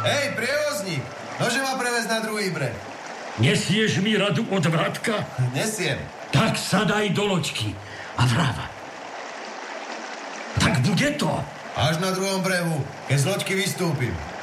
Hej, prievozník, nože ma prevez na druhý breh. Nesieš mi radu od Vratka? Nesiem. Tak sadaj do loďky a vráva. Tak bude to. Až na druhom brehu, keď z loďky vystúpim.